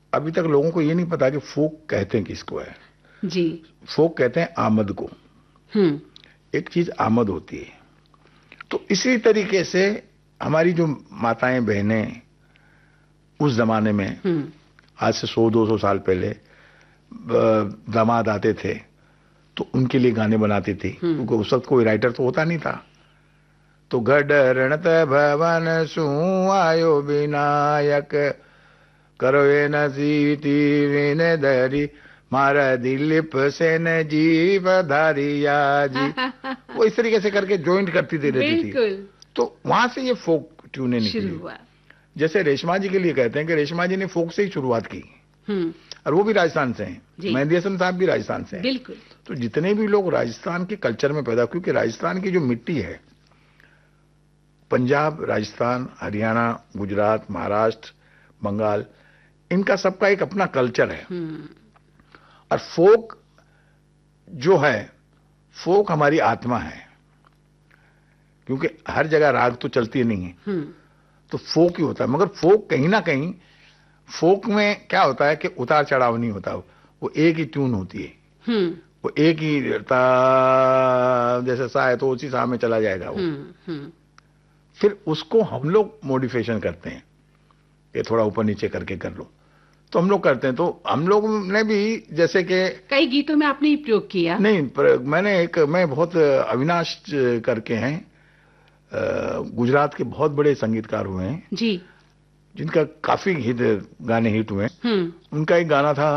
अभी तक लोगों को ये नहीं पता कि फोक कहते हैं किसको है। जी। फोक कहते हैं आमद को। हम्म। एक चीज आमद होती है। तो इसी तरीके से हमारी जो माताएं बहनें उस जमाने में, आज से 100-200 साल पहले दामाद आते थे तो उनके लिए गाने बनाती थी, क्योंकि उस वक्त कोई राइटर तो होता नहीं था। तो गढ़ रणत भवन सु आयो विनायक, करवे न सीती विन धरी, मारा दिलीप सेन जी पधारिया जी। वो इस तरीके से करके जॉइंट करती दे रहती थी। तो वहां से ये फोक ट्यूने निकली। जैसे रेशमा जी के लिए कहते हैं कि रेशमा जी ने फोक से ही शुरुआत की, और वो भी राजस्थान से हैं। मेहंदी हसन साहब भी राजस्थान से हैं। बिल्कुल। तो जितने भी लोग राजस्थान के कल्चर में पैदा, क्योंकि राजस्थान की जो मिट्टी है, पंजाब, राजस्थान, हरियाणा, गुजरात, महाराष्ट्र, बंगाल, इनका सबका एक अपना कल्चर है। और फोक जो है, फोक हमारी आत्मा है, क्योंकि हर जगह राग तो चलती नहीं है, तो फोक ही होता है। मगर फोक कहीं ना कहीं, फोक में क्या होता है कि उतार चढ़ाव नहीं होता, वो एक ही ट्यून होती है। वो एक ही जैसे सा है तो उसी सा में चला जाएगा वो। फिर उसको हम लोग मॉडिफिकेशन करते हैं कि थोड़ा ऊपर नीचे करके कर लो, तो हम लोग करते हैं। तो हम लोग ने भी जैसे कि कई गीतों में आपने प्रयोग किया। नहीं, मैं बहुत अविनाश करके हैं, गुजरात के बहुत बड़े संगीतकार हुए हैं जी, जिनका काफी गाने हिट हुए। उनका एक गाना था,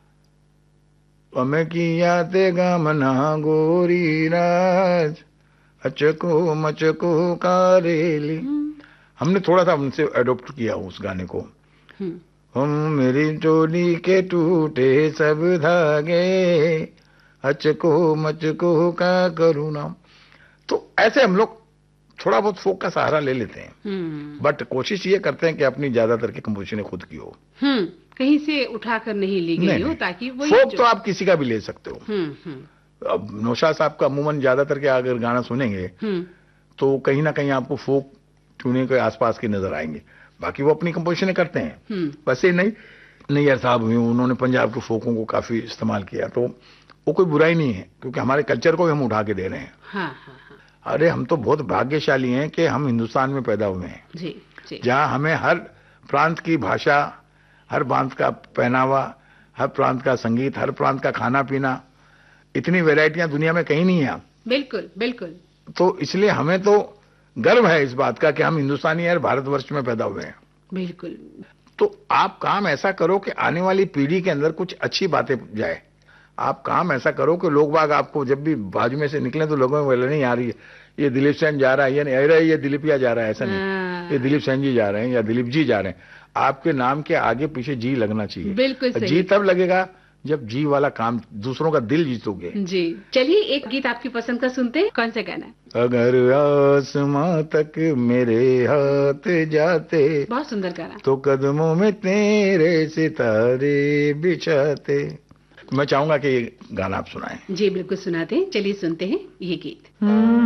अमे किया ते गमना गोरी राज, अचको मचको कारेली। हमने थोड़ा सा उनसे अडॉप्ट किया उस गाने को। हम मेरी चोली के टूटे सब धागे, अचको मचको का करूँ। तो ऐसे हम लोग थोड़ा बहुत फोक का सहारा ले लेते हैं, बट कोशिश ये करते हैं कि अपनी ज्यादातर की कंपोजिशन खुद की हो, कहीं से उठाकर नहीं ली गई हो, ताकि वही फोक तो आप किसी का भी ले सकते हो। अब नौशाद साहब का अमूमन ज्यादातर के अगर गाना सुनेंगे तो कहीं ना कहीं आपको फोक ट्यूने के आसपास के नजर आएंगे, बाकी वो अपनी कंपोजिशन करते हैं। वैसे नहीं, नैयर साहब हुए, उन्होंने पंजाब के फोकों को काफी इस्तेमाल किया, तो वो कोई बुराई नहीं है, क्योंकि हमारे कल्चर को भी हम उठा के दे रहे हैं। अरे हम तो बहुत भाग्यशाली हैं कि हम हिंदुस्तान में पैदा हुए हैं, जहां हमें हर प्रांत की भाषा, हर प्रांत का पहनावा, हर प्रांत का संगीत, हर प्रांत का खाना पीना, इतनी वैरायटियां दुनिया में कहीं नहीं है। बिल्कुल बिल्कुल। तो इसलिए हमें तो गर्व है इस बात का कि हम हिंदुस्तानी है, भारतवर्ष में पैदा हुए हैं। बिल्कुल। तो आप काम ऐसा करो कि आने वाली पीढ़ी के अंदर कुछ अच्छी बातें जाए। आप काम ऐसा करो कि लोग बाग आपको जब भी बाजू में से निकले तो लोगों में बोले, नहीं यार ये दिलीप सेन जा रहा है, ये नहीं अरे ये दिलीपिया जा रहा है, ऐसा नहीं, ये दिलीप सेन जी जा रहे हैं या दिलीप जी जा रहे हैं। आपके नाम के आगे पीछे जी लगना चाहिए। बिल्कुल सही। जी तब लगेगा जब जी वाला काम, दूसरों का दिल जीतोगे। जी, चलिए एक गीत आपकी पसंद का सुनते हैं, कौन सा गाना? अगर आसमां तक मेरे हाथ जाते, बहुत सुंदर गाना, तो कदमों में तेरे सितारे बिछाते। मैं चाहूंगा कि ये गाना आप सुनाएं। जी बिल्कुल सुनाते हैं, चलिए सुनते हैं ये गीत।